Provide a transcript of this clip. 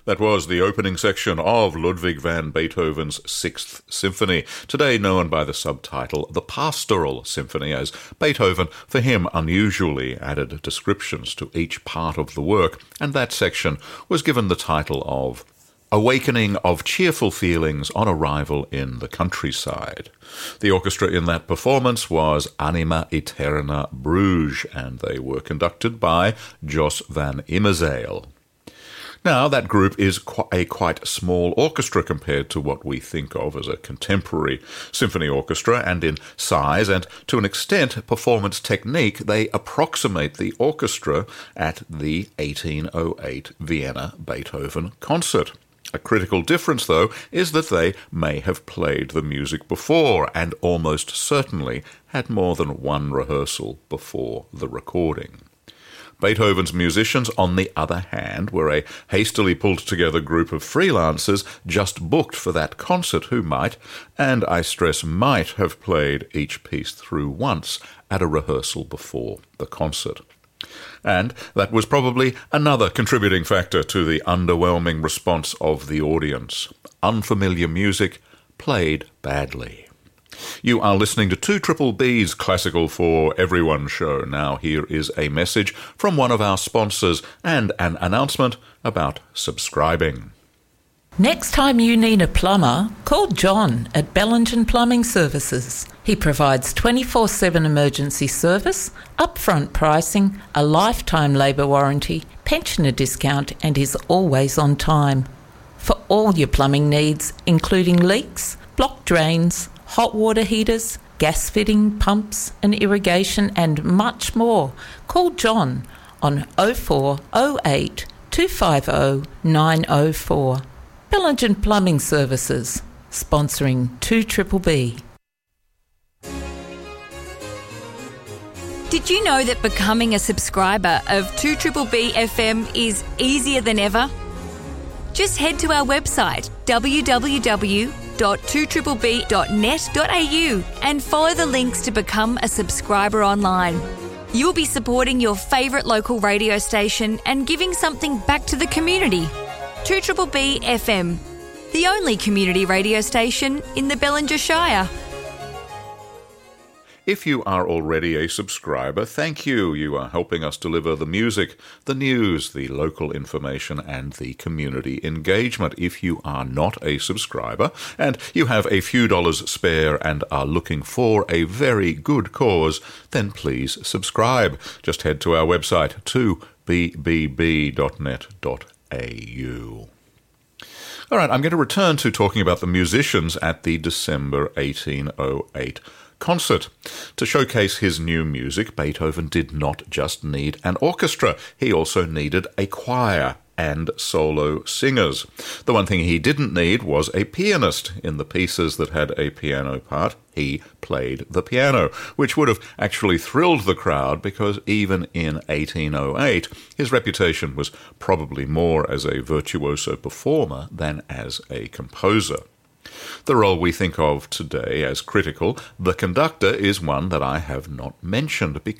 That was the opening section of Ludwig van Beethoven's Sixth Symphony, today known by the subtitle The Pastoral Symphony, as Beethoven, for him, unusually added descriptions to each part of the work, and that section was given the title of Awakening of Cheerful Feelings on Arrival in the Countryside. The orchestra in that performance was Anima Eterna Bruges, and they were conducted by Jos van Immerzeel. Now, that group is a quite small orchestra compared to what we think of as a contemporary symphony orchestra, and in size and, to an extent, performance technique, they approximate the orchestra at the 1808 Vienna Beethoven concert. A critical difference, though, is that they may have played the music before, and almost certainly had more than one rehearsal before the recording. Beethoven's musicians, on the other hand, were a hastily pulled-together group of freelancers just booked for that concert who might, and I stress might, have played each piece through once at a rehearsal before the concert. And that was probably another contributing factor to the underwhelming response of the audience. Unfamiliar music played badly. You are listening to 2BBB's Classical for Everyone show. Now here is a message from one of our sponsors and an announcement about subscribing. Next time you need a plumber, call John at Bellingen Plumbing Services. He provides 24/7 emergency service, upfront pricing, a lifetime labour warranty, pensioner discount, and is always on time. For all your plumbing needs, including leaks, blocked drains, hot water heaters, gas fitting, pumps and irrigation, and much more, call John on 0408 250 904. Bellingen Plumbing Services, sponsoring 2BBB. Did you know that becoming a subscriber of 2BBB FM is easier than ever? Just head to our website www.2BBB.net.au and follow the links to become a subscriber online. You'll be supporting your favourite local radio station and giving something back to the community. 2BBB FM, the only community radio station in the Bellinger Shire. If you are already a subscriber, thank you. You are helping us deliver the music, the news, the local information, and the community engagement. If you are not a subscriber and you have a few dollars spare and are looking for a very good cause, then please subscribe. Just head to our website, 2bbb.net.au. All right, I'm going to return to talking about the musicians at the December 1808 concert. To showcase his new music, Beethoven did not just need an orchestra, he also needed a choir and solo singers. The one thing he didn't need was a pianist. In the pieces that had a piano part, he played the piano, which would have actually thrilled the crowd because even in 1808, his reputation was probably more as a virtuoso performer than as a composer. The role we think of today as critical, the conductor, is one that I have not mentioned